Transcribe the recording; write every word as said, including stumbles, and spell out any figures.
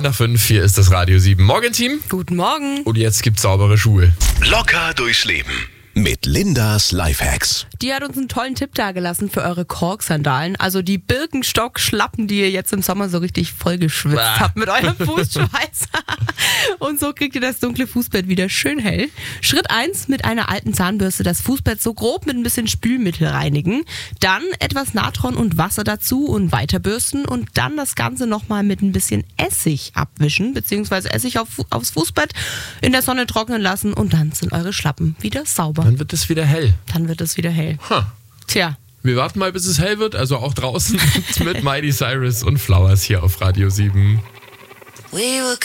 neun nach fünf, hier ist das Radio sieben. Morgen, Team. Guten Morgen. Und jetzt gibt's saubere Schuhe. Locker durchs Leben mit Lindas Lifehacks. Die hat uns einen tollen Tipp dagelassen für eure Kork-Sandalen. Also die Birkenstock-Schlappen, die ihr jetzt im Sommer so richtig vollgeschwitzt Bah. habt mit eurem Fußschweiß. Und so kriegt ihr das dunkle Fußbett wieder schön hell. Schritt eins: mit einer alten Zahnbürste das Fußbett so grob mit ein bisschen Spülmittel reinigen. Dann etwas Natron und Wasser dazu und weiterbürsten. Und dann das Ganze nochmal mit ein bisschen Essig abwischen, beziehungsweise Essig auf, aufs Fußbett in der Sonne trocknen lassen. Und dann sind eure Schlappen wieder sauber. Dann wird es wieder hell. Dann wird es wieder hell. Ha. Tja. Wir warten mal, bis es hell wird, also auch draußen mit Miley Cyrus und Flowers hier auf Radio sieben.